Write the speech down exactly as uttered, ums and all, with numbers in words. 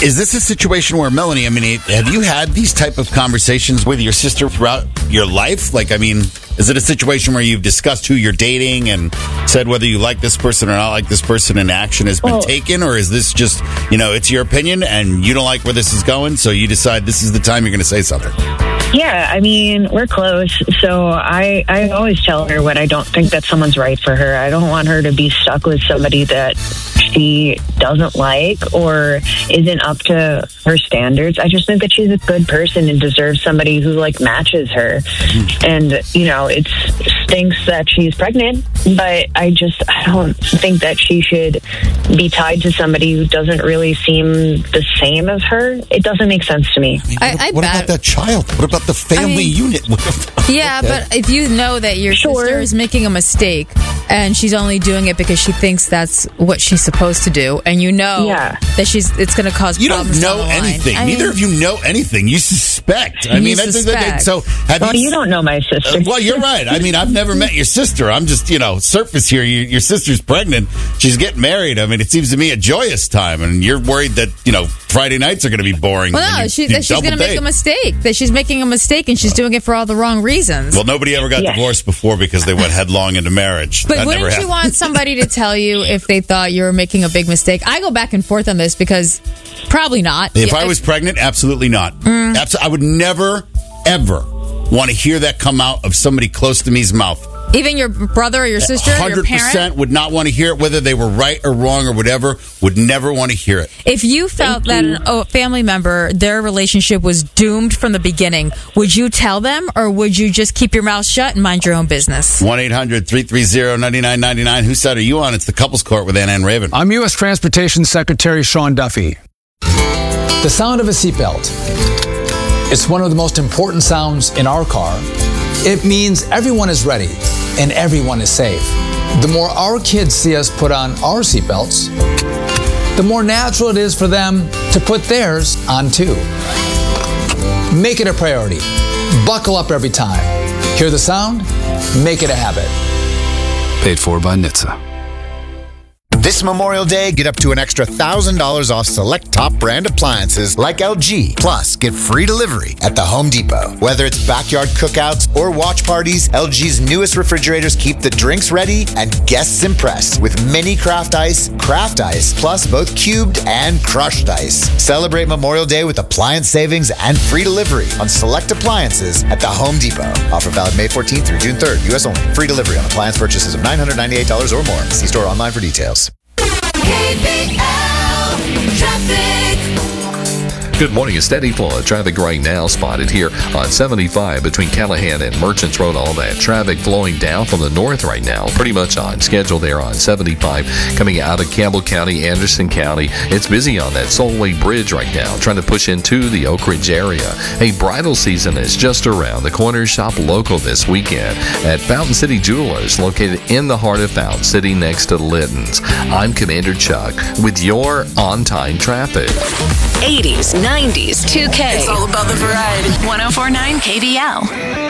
Is this a situation where, Melanie, I mean, have you had these type of conversations with your sister throughout your life? Like, I mean, is it a situation where you've discussed who you're dating and said whether you like this person or not like this person and action has been well, taken? Or is this just, you know, it's your opinion and you don't like where this is going, so you decide this is the time you're going to say something? Yeah, I mean, we're close, so I, I always tell her when I don't think that someone's right for her. I don't want her to be stuck with somebody that she doesn't like or isn't up to her standards. I just think that she's a good person and deserves somebody who, like, matches her. Mm. And, you know, it stinks that she's pregnant, but I just, I don't think that she should be tied to somebody who doesn't really seem the same as her. It doesn't make sense to me. I mean, I, what I what bet. about that child? What about the family I mean, unit? Yeah, Okay. but if you know that your Sure. sister is making a mistake and she's only doing it because she thinks that's what she's supposed to do, and you know Yeah. that she's it's going to cause You don't problems know down the line. anything. I Neither mean, of you know anything. You suspect. I You mean, that's suspect. so. Have Well, you? you don't know my sister. Uh, well, you're right. I mean, I've never met your sister. I'm just, you know, surface here. You, your sister's pregnant. She's getting married. I mean, it seems to me a joyous time, and you're worried that, you know, Friday nights are going to be boring. Well, when no, you- she, you that she's double going to make date. a mistake. That she's making a mistake and she's doing it for all the wrong reasons. Well, nobody ever got Yes. divorced before because they went headlong into marriage. But That never wouldn't you happened. want somebody to tell you if they thought you were making a big mistake? I go back and forth on this because probably not. If Yeah, I was pregnant, absolutely not. Mm. Abs- I would never, ever want to hear that come out of somebody close to me's mouth. even your brother or your sister, your one hundred percent parent. would not want to hear it, whether they were right or wrong or whatever, would never want to hear it. If you felt Thank that you. an, a family member, their relationship was doomed from the beginning, would you tell them, or would you just keep your mouth shut and mind your own business? one eight hundred three three zero nine nine nine nine. Whose side are you on? It's the Couples Court with Anna and Raven. I'm U S Transportation Secretary Sean Duffy. The sound of a seatbelt. It's one of the most important sounds in our car. It means everyone is ready and everyone is safe. The more our kids see us put on our seatbelts, the more natural it is for them to put theirs on too. Make it a priority. Buckle up every time. Hear the sound? Make it a habit. Paid for by N H T S A. This Memorial Day, get up to an extra one thousand dollars off select top brand appliances like L G. Plus, get free delivery at the Home Depot. Whether it's backyard cookouts or watch parties, L G's newest refrigerators keep the drinks ready and guests impressed with mini craft ice, craft ice, plus both cubed and crushed ice. Celebrate Memorial Day with appliance savings and free delivery on select appliances at the Home Depot. Offer valid May fourteenth through June third. U S only. Free delivery on appliance purchases of nine hundred ninety-eight dollars or more. See store online for details. K B L Traffic. Good morning. A steady flow of traffic right now spotted here on seventy-five between Callahan and Merchants Road. All that traffic flowing down from the north right now. Pretty much on schedule there on seventy-five coming out of Campbell County, Anderson County. It's busy on that Solway Bridge right now, trying to push into the Oak Ridge area. Hey, bridal season is just around the corner. Shop local this weekend at Fountain City Jewelers, located in the heart of Fountain City next to Litton's. I'm Commander Chuck with your on-time traffic. eighties, nineties, two K. It's all about the variety. one oh four point nine K B L.